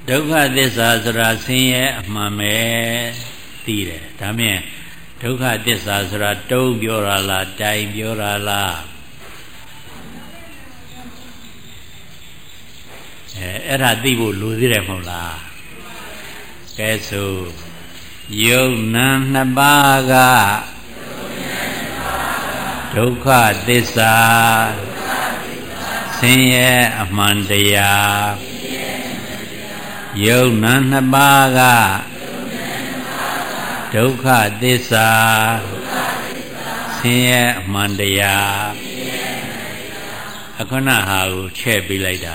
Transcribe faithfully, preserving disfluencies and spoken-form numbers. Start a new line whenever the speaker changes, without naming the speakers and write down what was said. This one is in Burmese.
ဒုက္ခသစ္စာဆိုတာဆင်းရဲအမှန်ပဲသိတယ်ဒါမြင်ဒုက္ခသစ္စာဆိုတာတုံးပြောတာလားတိုင်ပြောတာလားအဲအဲ့ဒါသိဖို့လိုသေးတယ်မဟုတ်လားကဲဆိုယုံနာနှစ်ပါးကဒုက္ခသစ္စာဆင်းရဲအမှန်တရားယုံနာနှစ်ပါးကဒုက္ခသစ္စာဆင်းရဲအမှန်တရားအခုနဟာကိုချဲ့ပေးလိုက်တာ